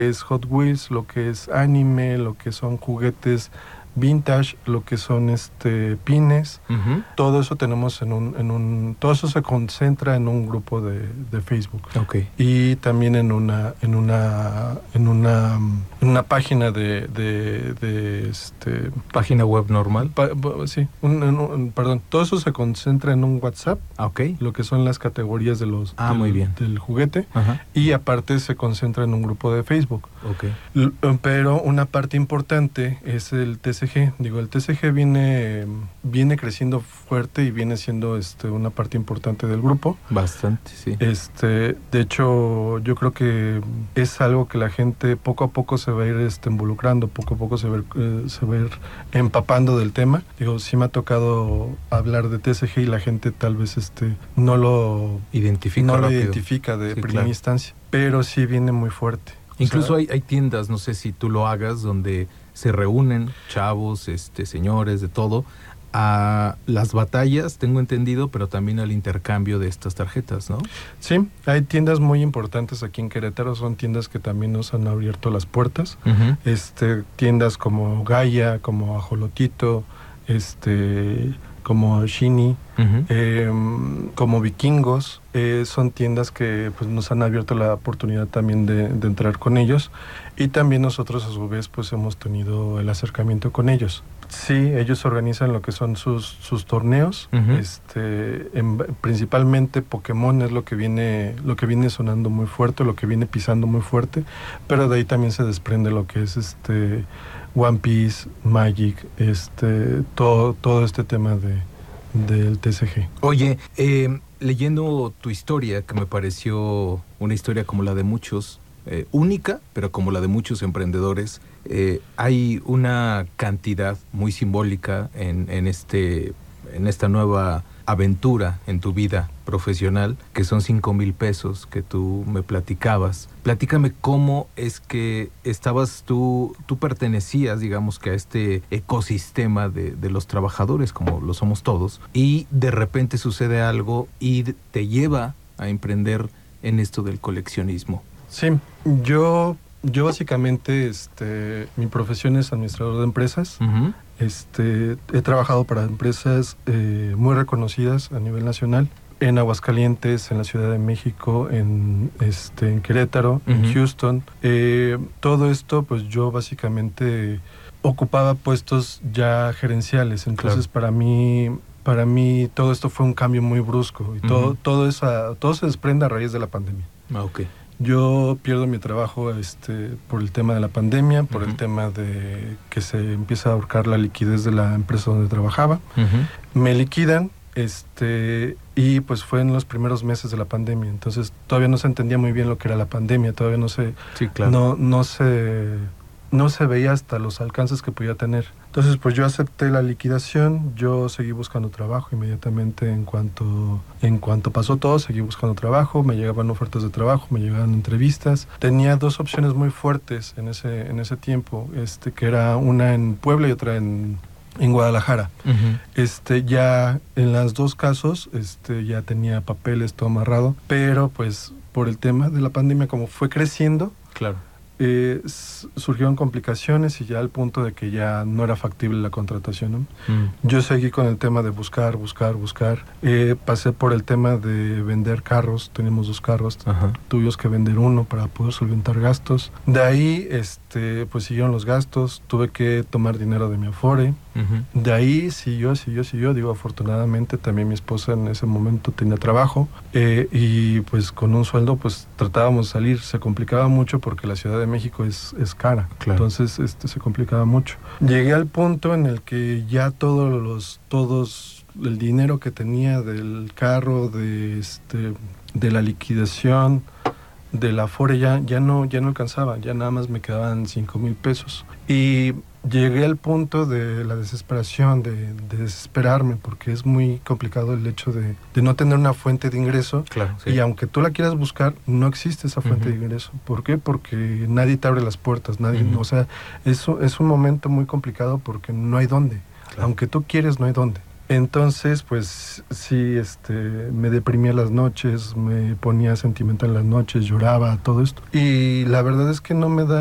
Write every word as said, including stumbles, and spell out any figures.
es Hot Wheels, lo que es anime, lo que son juguetes vintage, lo que son este pines, uh-huh. Todo eso tenemos en un, en un, todo eso se concentra en un grupo de, de Facebook. Okay. Y también en una, en una, en una, en una página de, de, de este página web normal. Pa, sí, un, un, perdón, todo eso se concentra en un WhatsApp. Okay. Lo que son las categorías de los ah, del, muy bien. del juguete. Uh-huh. Y aparte se concentra en un grupo de Facebook. Okay. L- pero una parte importante es el T C G. Digo, el T C G viene, viene creciendo fuerte y viene siendo este, una parte importante del grupo. Bastante, sí. Este, de hecho, yo creo que es algo que la gente poco a poco se va a ir este, involucrando, poco a poco se va, a ir, eh, se va a ir empapando del tema. Digo, sí me ha tocado hablar de T C G y la gente tal vez este, no lo identifica, no lo rápido. identifica de Sí, primera claro. instancia, pero sí viene muy fuerte. Incluso o sea, hay, hay tiendas, no sé si tú lo hagas, donde se reúnen chavos, este, señores, de todo, a las batallas, tengo entendido, pero también al intercambio de estas tarjetas, ¿no? Sí, hay tiendas muy importantes aquí en Querétaro, son tiendas que también nos han abierto las puertas. Uh-huh. Este, tiendas como Gaia, como Ajolotito, este, como Shini, uh-huh. eh, como Vikingos, eh, son tiendas que pues, nos han abierto la oportunidad también de, de entrar con ellos, y también nosotros a su vez pues hemos tenido el acercamiento con ellos. Sí, ellos organizan lo que son sus, sus torneos, uh-huh. este, en, principalmente Pokémon es lo que viene, lo que viene sonando muy fuerte, lo que viene pisando muy fuerte, pero de ahí también se desprende lo que es este One Piece, Magic, este, todo, todo este tema de del T C G. Oye, eh, leyendo tu historia, que me pareció una historia como la de muchos, eh, única, pero como la de muchos emprendedores, eh, hay una cantidad muy simbólica en, en, este, en esta nueva aventura en tu vida profesional, que son cinco mil pesos que tú me platicabas. Platícame cómo es que estabas tú, tú pertenecías, digamos que a este ecosistema de, de los trabajadores, como lo somos todos, y de repente sucede algo y te lleva a emprender en esto del coleccionismo. Sí, yo, yo básicamente, este, mi profesión es administrador de empresas. Uh-huh. Este, he trabajado para empresas eh, muy reconocidas a nivel nacional, en Aguascalientes, en la Ciudad de México, en, este, en Querétaro, uh-huh. en Houston. Eh, todo esto, pues yo básicamente ocupaba puestos ya gerenciales. Entonces, claro. para mí, para mí todo esto fue un cambio muy brusco y uh-huh. todo, todo, esa, todo se desprende a raíz de la pandemia. Ah, okay. Yo pierdo mi trabajo este, por el tema de la pandemia, por uh-huh. el tema de que se empieza a ahorcar la liquidez de la empresa donde trabajaba. Uh-huh. Me liquidan este, y pues fue en los primeros meses de la pandemia. Entonces todavía no se entendía muy bien lo que era la pandemia, todavía no se, sí, claro. no, no se, no se veía hasta los alcances que podía tener. Entonces pues yo acepté la liquidación, yo seguí buscando trabajo inmediatamente en cuanto, en cuanto pasó todo, seguí buscando trabajo, me llegaban ofertas de trabajo, me llegaban entrevistas. Tenía dos opciones muy fuertes en ese, en ese tiempo, este, que era una en Puebla y otra en, en Guadalajara. Uh-huh. Este, ya en los dos casos este, ya tenía papeles, todo amarrado, pero pues por el tema de la pandemia, como fue creciendo, claro. Eh, surgieron complicaciones y ya al punto de que ya no era factible la contratación, ¿no? Mm. Yo seguí con el tema de buscar, buscar, buscar. Eh, pasé por el tema de vender carros, tenemos dos carros, uh-huh. tuvimos que vender uno para poder solventar gastos. De ahí, este, pues siguieron los gastos, tuve que tomar dinero de mi Afore. Uh-huh. De ahí siguió, siguió, siguió. Digo, afortunadamente también mi esposa en ese momento tenía trabajo eh, y pues con un sueldo pues tratábamos de salir. Se complicaba mucho porque la Ciudad de México es, es cara, claro. Entonces este, se complicaba mucho. Llegué al punto en el que ya todos los, todos el dinero que tenía del carro, de, este, de la liquidación, de la Afore ya, ya, no, ya no alcanzaba, ya nada más me quedaban cinco mil pesos. Y llegué al punto de la desesperación, de, de desesperarme, porque es muy complicado el hecho de, de no tener una fuente de ingreso. Claro, sí. Y aunque tú la quieras buscar, no existe esa fuente uh-huh. de ingreso. ¿Por qué? Porque nadie te abre las puertas, nadie, uh-huh. o sea, eso es un momento muy complicado porque no hay dónde. Claro. Aunque tú quieres, no hay dónde. Entonces, pues sí, este, me deprimía las noches, me ponía sentimental en las noches, lloraba, todo esto. Y la verdad es que no me da